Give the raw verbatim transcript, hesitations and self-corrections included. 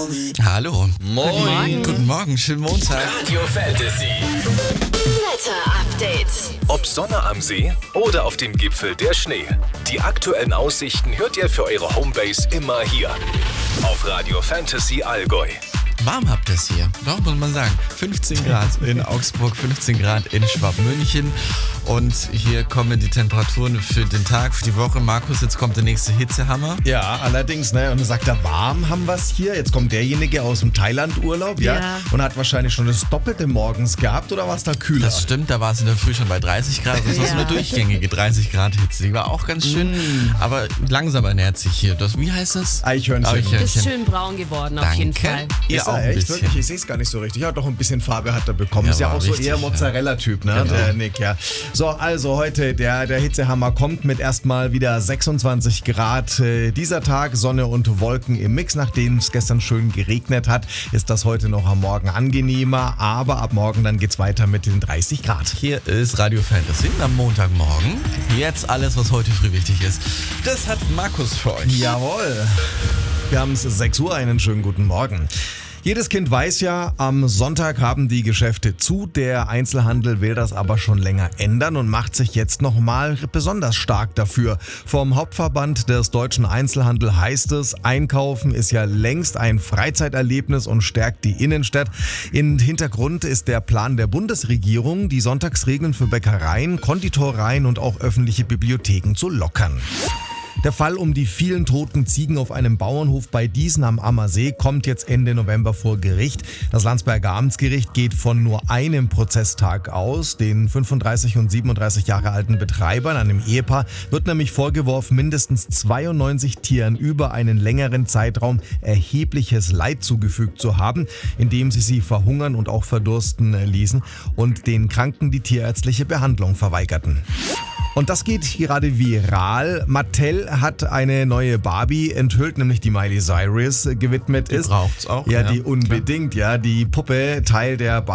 Hallo. Moin. Guten Morgen, schönen Montag. Radio Fantasy. Wetter-Update. Ob Sonne am See oder auf dem Gipfel der Schnee. Die aktuellen Aussichten hört ihr für eure Homebase immer hier. Auf Radio Fantasy Allgäu. Warm habt ihr es hier, doch muss man sagen. fünfzehn Grad in Augsburg, fünfzehn Grad in Schwabmünchen. Und hier kommen die Temperaturen für den Tag, für die Woche. Markus, jetzt kommt der nächste Hitzehammer. Ja, allerdings, ne, und dann sagt er, warm haben wir es hier. Jetzt kommt derjenige aus dem Thailand-Urlaub, ja. Ja. und hat wahrscheinlich schon das Doppelte morgens gehabt, oder war es da kühler? Das stimmt, da war es in der Früh schon bei dreißig Grad. Das war so eine Ja. durchgängige dreißig Grad Hitze. Die war auch ganz schön, aber langsam ernährt sich hier. Das, wie heißt das? Eichhörnchen. Ist schön braun geworden, auf jeden Fall. Ihr Ist auch er ein echt? bisschen. Wirklich? Ich sehe es gar nicht so richtig. Ja, doch ein bisschen Farbe hat er bekommen. Ja, ist ja war auch so richtig, eher ja. Mozzarella-Typ, ne, Genau. der Nick, ja. So, also heute, der, der Hitzehammer kommt mit erstmal wieder sechsundzwanzig Grad. Äh, dieser Tag, Sonne und Wolken im Mix. Nachdem es gestern schön geregnet hat, ist das heute noch am Morgen angenehmer. Aber ab morgen dann geht's weiter mit den dreißig Grad. Hier ist Radio Fantasy am Montagmorgen. Jetzt alles, was heute früh wichtig ist. Das hat Markus für euch. Jawohl. Wir haben es sechs Uhr, einen schönen guten Morgen. Jedes Kind weiß ja, am Sonntag haben die Geschäfte zu. Der Einzelhandel will das aber schon länger ändern und macht sich jetzt nochmal besonders stark dafür. Vom Hauptverband des deutschen Einzelhandels heißt es, Einkaufen ist ja längst ein Freizeiterlebnis und stärkt die Innenstadt. Im Hintergrund ist der Plan der Bundesregierung, die Sonntagsregeln für Bäckereien, Konditoreien und auch öffentliche Bibliotheken zu lockern. Der Fall um die vielen toten Ziegen auf einem Bauernhof bei Diesen am Ammersee kommt jetzt Ende November vor Gericht. Das Landsberger Amtsgericht geht von nur einem Prozesstag aus. Den fünfunddreißig und siebenunddreißig Jahre alten Betreibern, einem Ehepaar, wird nämlich vorgeworfen, mindestens zweiundneunzig Tieren über einen längeren Zeitraum erhebliches Leid zugefügt zu haben, indem sie sie verhungern und auch verdursten ließen und den Kranken die tierärztliche Behandlung verweigerten. Und das geht gerade viral. Mattel hat eine neue Barbie enthüllt, nämlich die Miley Cyrus gewidmet ist. braucht's auch, Ja, ja, die unbedingt, ja. Die Puppe, Teil der